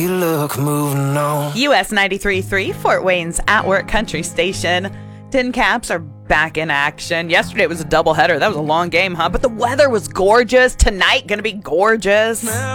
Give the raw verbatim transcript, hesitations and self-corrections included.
You look moving on. U S ninety-three point three, Fort Wayne's At Work Country Station. Tin Caps are back in action. Yesterday was a doubleheader. That was a long game, huh? But the weather was gorgeous. Tonight, gonna be gorgeous.